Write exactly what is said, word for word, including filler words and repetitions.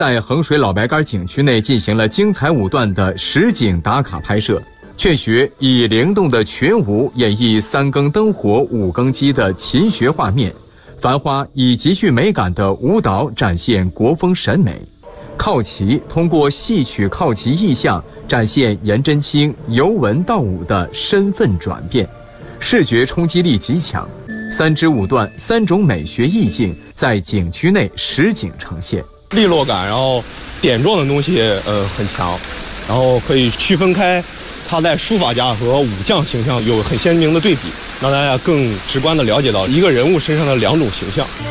在衡水老白干景区内进行了精彩舞段的实景打卡拍摄。劝学以灵动的群舞演绎三更灯火五更鸡的勤学画面，繁花以极具美感的舞蹈展现国风审美。靠旗通过戏曲靠旗意象展现颜真卿由文到武的身份转变，视觉冲击力极强。三支舞段三种美学意境在景区内实景呈现， 利落感，然后点状的东西呃很强，然后可以区分开他在书法家和武将形象有很鲜明的对比，让大家更直观地了解到一个人物身上的两种形象。